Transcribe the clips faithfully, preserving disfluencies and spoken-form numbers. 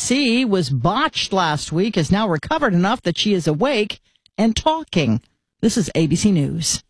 C was botched last week, has now recovered enough that she is awake and talking. This is A B C News.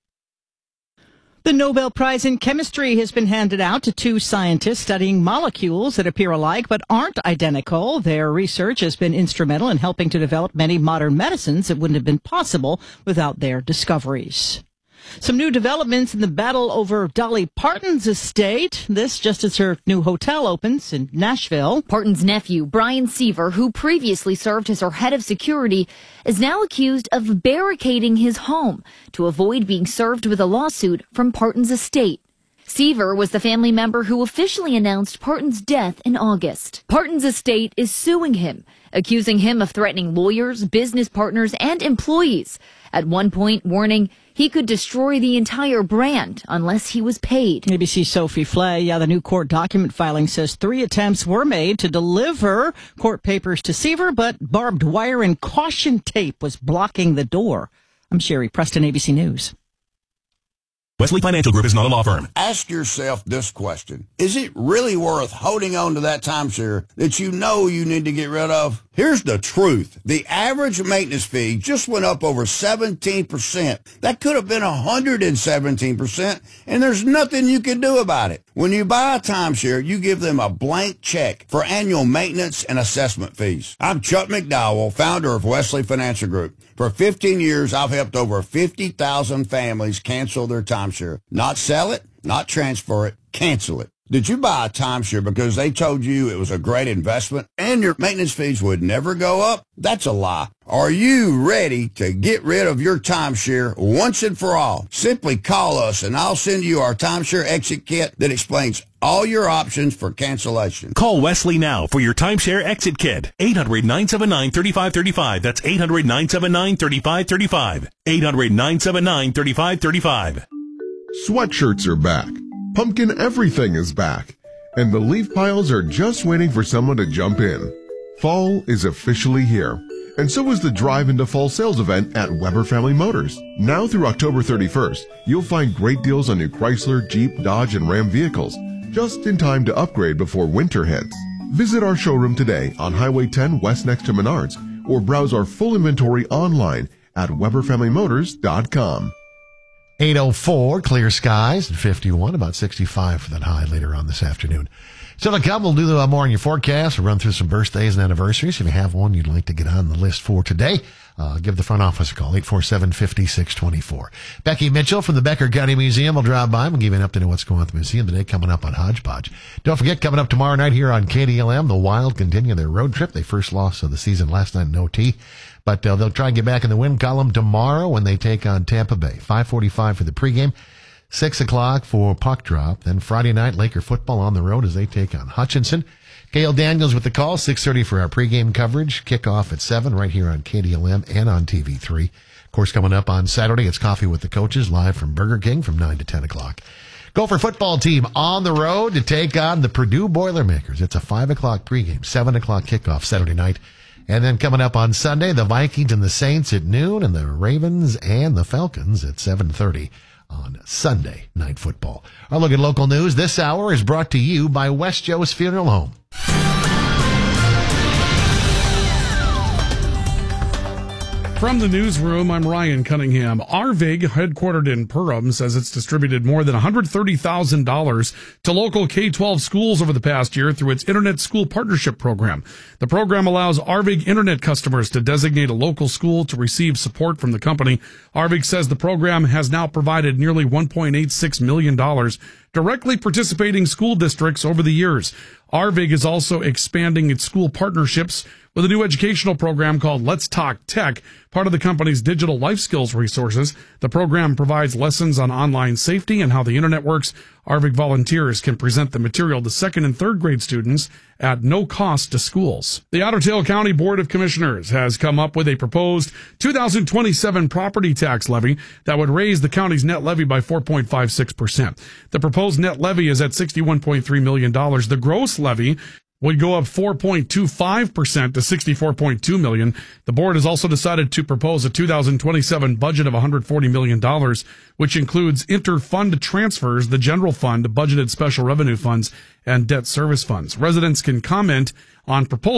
The Nobel Prize in Chemistry has been handed out to two scientists studying molecules that appear alike but aren't identical. Their research has been instrumental in helping to develop many modern medicines that wouldn't have been possible without their discoveries. Some new developments in the battle over Dolly Parton's estate. This just as her new hotel opens in Nashville. Parton's nephew, Brian Seaver, who previously served as her head of security, is now accused of barricading his home to avoid being served with a lawsuit from Parton's estate. Seaver was the family member who officially announced Parton's death in August. Parton's estate is suing him, accusing him of threatening lawyers, business partners, and employees. At one point, warning he could destroy the entire brand unless he was paid. A B C Sophie Flay. Yeah, the new court document filing says three attempts were made to deliver court papers to Seaver, but barbed wire and caution tape was blocking the door. I'm Sherry Preston, A B C News. Wesley Financial Group is not a law firm. Ask yourself this question. Is it really worth holding on to that timeshare that you know you need to get rid of? Here's the truth. The average maintenance fee just went up over seventeen percent. That could have been one hundred seventeen percent, and there's nothing you can do about it. When you buy a timeshare, you give them a blank check for annual maintenance and assessment fees. I'm Chuck McDowell, founder of Wesley Financial Group. For fifteen years, I've helped over fifty thousand families cancel their timeshare. Not sell it, not transfer it, cancel it. Did you buy a timeshare because they told you it was a great investment and your maintenance fees would never go up? That's a lie. Are you ready to get rid of your timeshare once and for all? Simply call us and I'll send you our timeshare exit kit that explains all your options for cancellation. Call Wesley now for your timeshare exit kit. eight hundred, nine seven nine, three five three five. That's eight hundred, nine seven nine, three five three five. eight hundred, nine seven nine, three five three five. Sweatshirts are back. Pumpkin everything is back. And the leaf piles are just waiting for someone to jump in. Fall is officially here. And so is the Drive into Fall sales event at Weber Family Motors. Now through October thirty-first, you'll find great deals on new Chrysler, Jeep, Dodge, and Ram vehicles, just in time to upgrade before winter hits. Visit our showroom today on Highway ten West next to Menards, or browse our full inventory online at weber family motors dot com. eight oh four, clear skies, and fifty-one, about sixty-five for that high later on this afternoon. So to come, we'll do uh, more on your forecast. We'll run through some birthdays and anniversaries. If you have one you'd like to get on the list for today, uh, give the front office a call, eight four seven, five six two four. Becky Mitchell from the Becker County Museum will drop by. We'll give you an update on what's going on at the museum today, coming up on Hodgepodge. Don't forget, coming up tomorrow night here on K D L M, the Wild continue their road trip. They first lost of the season last night in O T. But uh, they'll try and get back in the win column tomorrow when they take on Tampa Bay. five forty-five for the pregame, six o'clock for puck drop. Then Friday night, Laker football on the road as they take on Hutchinson. Cale Daniels with the call, six thirty for our pregame coverage. Kickoff at seven right here on K D L M and on T V three. Of course, coming up on Saturday, it's Coffee with the Coaches live from Burger King from nine to ten o'clock. Gopher football team on the road to take on the Purdue Boilermakers. It's a five o'clock pregame, seven o'clock kickoff Saturday night. And then coming up on Sunday, the Vikings and the Saints at noon, and the Ravens and the Falcons at seven thirty on Sunday Night Football. Our look at local news this hour is brought to you by West Joe's Funeral Home. From the newsroom, I'm Ryan Cunningham. Arvig, headquartered in Perham, says it's distributed more than one hundred thirty thousand dollars to local K twelve schools over the past year through its Internet School Partnership Program. The program allows Arvig Internet customers to designate a local school to receive support from the company. Arvig says the program has now provided nearly one point eight six million dollars directly participating school districts over the years. Arvig is also expanding its school partnerships with a new educational program called Let's Talk Tech, part of the company's digital life skills resources. The program provides lessons on online safety and how the internet works. Arvig volunteers can present the material to second and third grade students at no cost to schools. The Otter Tail County Board of Commissioners has come up with a proposed two thousand twenty-seven property tax levy that would raise the county's net levy by four point five six percent. The proposed net levy is at sixty-one point three million dollars. The gross levy would go up four point two five percent to sixty-four point two million dollars. The board has also decided to propose a two thousand twenty-seven budget of one hundred forty million dollars, which includes inter-fund transfers, the general fund, budgeted special revenue funds, and debt service funds. Residents can comment on proposals